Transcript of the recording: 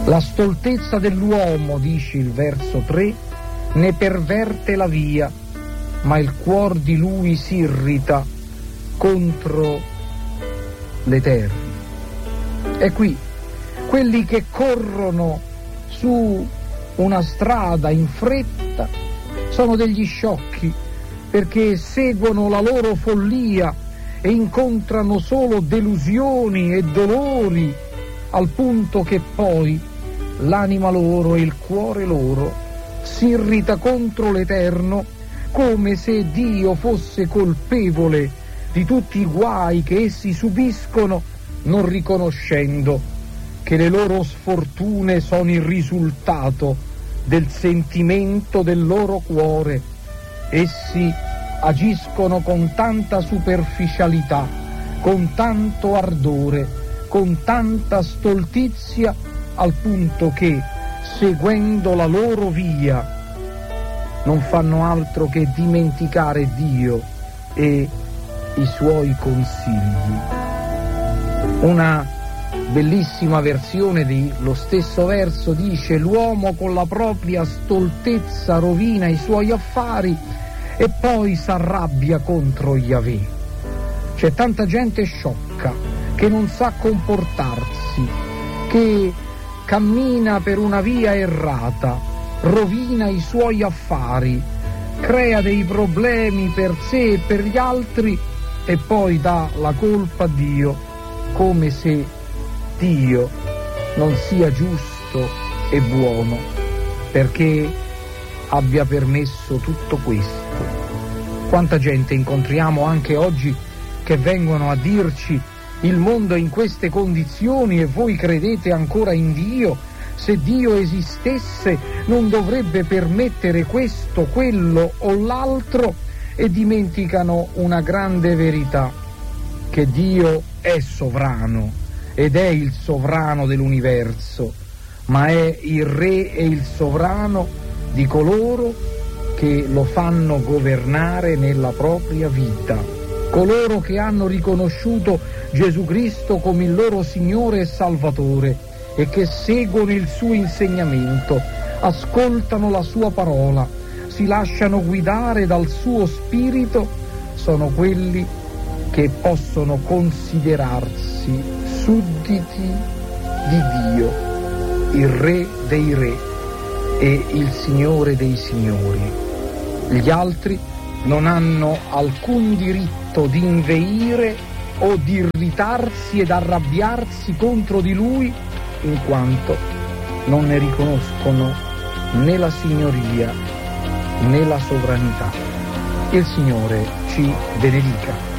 La stoltezza dell'uomo, dice il verso 3, ne perverte la via, ma il cuor di lui si irrita contro l'Eterno. E qui quelli che corrono su una strada in fretta sono degli sciocchi, perché seguono la loro follia e incontrano solo delusioni e dolori, al punto che poi l'anima loro e il cuore loro si irrita contro l'Eterno, come se Dio fosse colpevole di tutti i guai che essi subiscono, non riconoscendo che le loro sfortune sono il risultato del sentimento del loro cuore. Essi agiscono con tanta superficialità, con tanto ardore, con tanta stoltizia, al punto che, seguendo la loro via, non fanno altro che dimenticare Dio e i suoi consigli. Una bellissima versione dello stesso verso dice: l'uomo con la propria stoltezza rovina i suoi affari e poi s'arrabbia contro Yahweh. C'è tanta gente sciocca che non sa comportarsi, che cammina per una via errata, rovina i suoi affari, crea dei problemi per sé e per gli altri e poi dà la colpa a Dio, come se Dio non sia giusto e buono perché abbia permesso tutto questo. Quanta gente incontriamo anche oggi che vengono a dirci: il mondo è in queste condizioni e voi credete ancora in Dio? Se Dio esistesse non dovrebbe permettere questo, quello o l'altro, e dimenticano una grande verità, che Dio è sovrano ed è il sovrano dell'universo, ma è il re e il sovrano di coloro che lo fanno governare nella propria vita, coloro che hanno riconosciuto Gesù Cristo come il loro Signore e Salvatore e che seguono il suo insegnamento, ascoltano la sua parola, si lasciano guidare dal suo spirito, sono quelli che possono considerarsi sudditi di Dio, il Re dei Re e il Signore dei Signori. Gli altri non hanno alcun diritto di inveire o di irritarsi ed arrabbiarsi contro di Lui, in quanto non ne riconoscono né la signoria né la sovranità. Il Signore ci benedica.